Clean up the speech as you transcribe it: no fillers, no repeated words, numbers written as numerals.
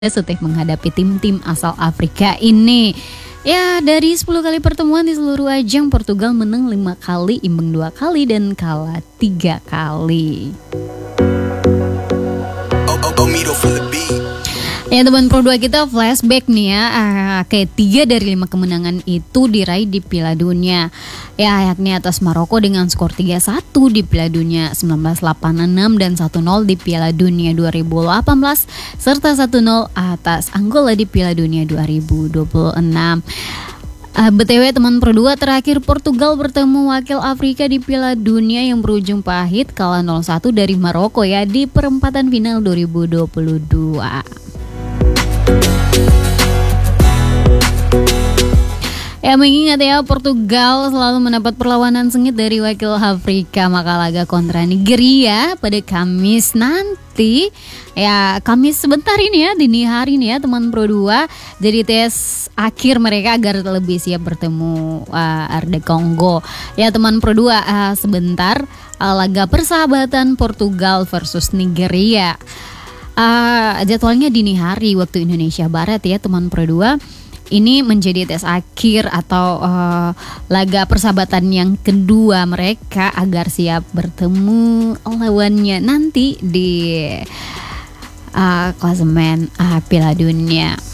Sutih menghadapi tim-tim asal Afrika ini. Ya, dari 10 kali pertemuan di seluruh ajang, Portugal menang 5 kali, imbang 2 kali, dan kalah 3 kali. Ya teman Pro 2 kita flashback nih ya, kayak 3 dari 5 kemenangan itu diraih di Piala Dunia. Ya, yakni atas Maroko dengan skor 3-1 di Piala Dunia 1986 dan 1-0 di Piala Dunia 2018 serta 1-0 atas Angola di Piala Dunia 2026. BTW teman Pro 2, terakhir Portugal bertemu wakil Afrika di Piala Dunia yang berujung pahit kalah 0-1 dari Maroko ya di perempatan final 2022. Ya, mengingat ya Portugal selalu mendapat perlawanan sengit dari wakil Afrika, maka laga kontra Nigeria pada Kamis nanti, ya Kamis sebentar ini ya, dini hari ini ya teman Pro 2, jadi tes akhir mereka agar lebih siap bertemu RD Kongo. Ya teman Pro 2, sebentar, laga persahabatan Portugal versus Nigeria. Jadwalnya dini hari waktu Indonesia Barat ya teman Pro 2. Ini menjadi tes akhir atau laga persahabatan yang kedua mereka agar siap bertemu lawannya nanti di klasemen Piala Dunia.